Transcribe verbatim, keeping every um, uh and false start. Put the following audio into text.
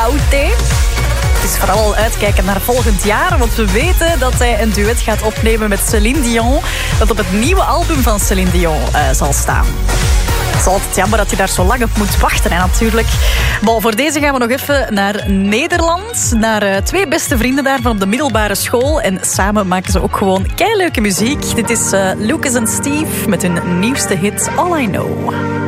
Oute. Het is vooral al uitkijken naar volgend jaar, want we weten dat hij een duet gaat opnemen met Céline Dion, dat op het nieuwe album van Céline Dion uh, zal staan. Het is altijd jammer dat je daar zo lang op moet wachten, hè, natuurlijk. Maar voor deze gaan we nog even naar Nederland. Naar uh, twee beste vrienden daar van op de middelbare school. En samen maken ze ook gewoon keileuke muziek. Dit is uh, Lucas en Steve met hun nieuwste hit All I Know.